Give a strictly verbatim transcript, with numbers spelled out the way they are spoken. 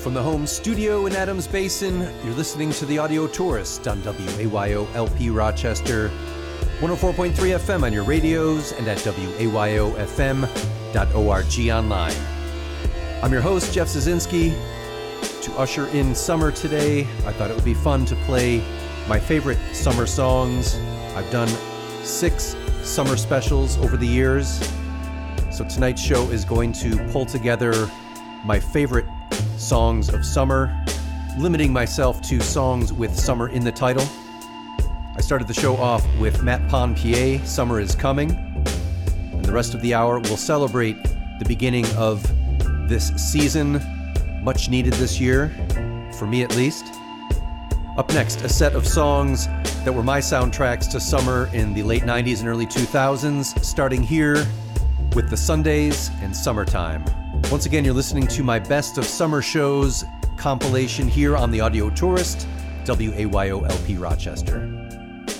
From the home studio in Adams Basin, you're listening to The Audio Tourist on W A Y O L P Rochester, one oh four point three F M on your radios, and at W A Y O F M dot org online. I'm your host, Jeff Zazinski. To usher in summer today, I thought it would be fun to play my favorite summer songs. I've done six summer specials over the years, so tonight's show is going to pull together my favorite songs of summer, limiting myself to songs with summer in the title. I started the show off with Matt Ponpier, Summer is Coming, and the rest of the hour will celebrate the beginning of this season, much needed this year, for me at least. Up next, a set of songs that were my soundtracks to summer in the late nineties and early two thousands, starting here with The Sundays and Summertime. Once again, you're listening to my Best of Summer Shows compilation here on The Audio Tourist, W A Y O L P Rochester.